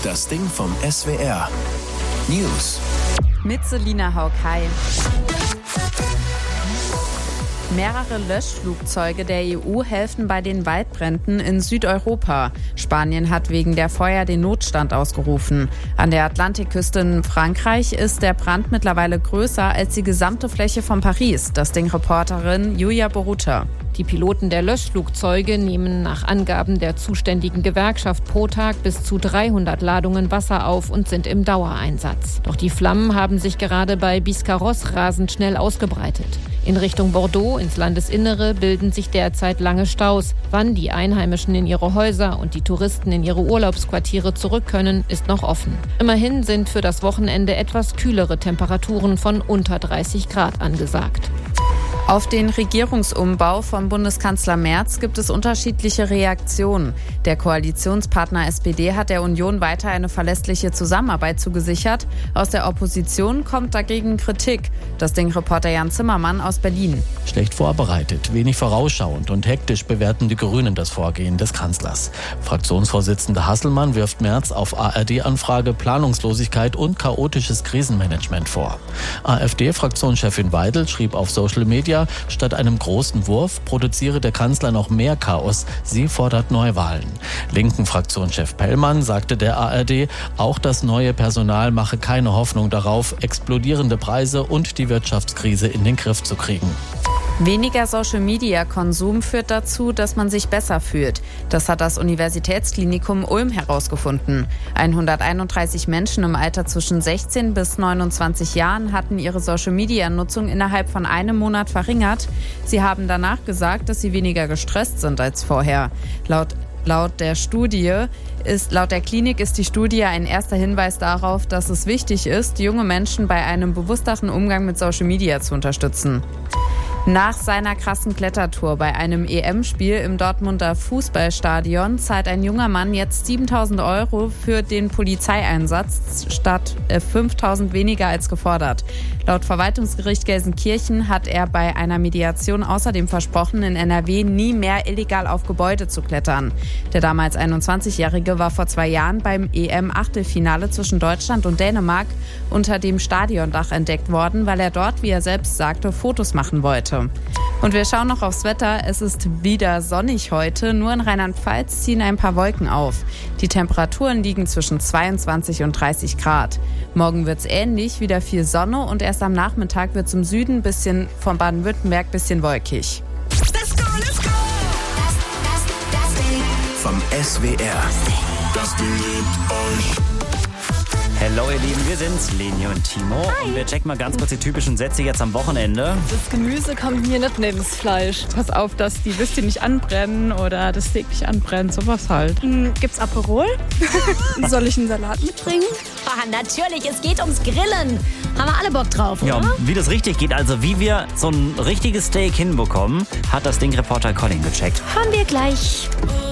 Das Ding vom SWR. News. Mit Selina Haug. Hi. Mehrere Löschflugzeuge der EU helfen bei den Waldbränden in Südeuropa. Spanien hat wegen der Feuer den Notstand ausgerufen. An der Atlantikküste in Frankreich ist der Brand mittlerweile größer als die gesamte Fläche von Paris. Das Ding-Reporterin Julia Boruta. Die Piloten der Löschflugzeuge nehmen nach Angaben der zuständigen Gewerkschaft pro Tag bis zu 300 Ladungen Wasser auf und sind im Dauereinsatz. Doch die Flammen haben sich gerade bei Biscarrosse rasend schnell ausgebreitet. In Richtung Bordeaux, ins Landesinnere, bilden sich derzeit lange Staus. Wann die Einheimischen in ihre Häuser und die Touristen in ihre Urlaubsquartiere zurück können, ist noch offen. Immerhin sind für das Wochenende etwas kühlere Temperaturen von unter 30 Grad angesagt. Auf den Regierungsumbau von Bundeskanzler Merz gibt es unterschiedliche Reaktionen. Der Koalitionspartner SPD hat der Union weiter eine verlässliche Zusammenarbeit zugesichert. Aus der Opposition kommt dagegen Kritik. Das Ding-Reporter Jan Zimmermann aus Berlin. Schlecht vorbereitet, wenig vorausschauend und hektisch bewerten die Grünen das Vorgehen des Kanzlers. Fraktionsvorsitzender Hasselmann wirft Merz auf ARD-Anfrage Planungslosigkeit und chaotisches Krisenmanagement vor. AfD-Fraktionschefin Weidel schrieb auf Social Media, statt einem großen Wurf produziere der Kanzler noch mehr Chaos. Sie fordert Neuwahlen. Linken Fraktionschef Pellmann sagte der ARD, auch das neue Personal mache keine Hoffnung darauf, explodierende Preise und die Wirtschaftskrise in den Griff zu kriegen. Weniger Social-Media-Konsum führt dazu, dass man sich besser fühlt. Das hat das Universitätsklinikum Ulm herausgefunden. 131 Menschen im Alter zwischen 16 bis 29 Jahren hatten ihre Social-Media-Nutzung innerhalb von einem Monat verringert. Sie haben danach gesagt, dass sie weniger gestresst sind als vorher. Laut der Klinik ist die Studie ein erster Hinweis darauf, dass es wichtig ist, junge Menschen bei einem bewussteren Umgang mit Social Media zu unterstützen. Nach seiner krassen Klettertour bei einem EM-Spiel im Dortmunder Fußballstadion zahlt ein junger Mann jetzt 7.000 € für den Polizeieinsatz statt 5.000 weniger als gefordert. Laut Verwaltungsgericht Gelsenkirchen hat er bei einer Mediation außerdem versprochen, in NRW nie mehr illegal auf Gebäude zu klettern. Der damals 21-Jährige war vor 2 Jahren beim EM-Achtelfinale zwischen Deutschland und Dänemark unter dem Stadiondach entdeckt worden, weil er dort, wie er selbst sagte, Fotos machen wollte. Und wir schauen noch aufs Wetter. Es ist wieder sonnig heute. Nur in Rheinland-Pfalz ziehen ein paar Wolken auf. Die Temperaturen liegen zwischen 22 und 30 Grad. Morgen wird es ähnlich, wieder viel Sonne und erst am Nachmittag wird es im Süden von Baden-Württemberg bisschen wolkig. Let's go, let's go! Das Ding vom SWR. Das Ding liebt euch. Hallo ihr Lieben, wir sind's, Leni und Timo. Hi. Und wir checken mal ganz kurz die typischen Sätze jetzt am Wochenende. Das Gemüse kommt mir nicht neben das Fleisch. Pass auf, dass die Würstchen nicht anbrennen oder das Steak nicht anbrennt, sowas halt. Gibt's Aperol? Soll ich einen Salat mitbringen? Ah, natürlich, es geht ums Grillen. Haben wir alle Bock drauf, oder? Ja, wie das richtig geht, also wie wir so ein richtiges Steak hinbekommen, hat das Ding-Reporter Colin gecheckt. Haben wir gleich.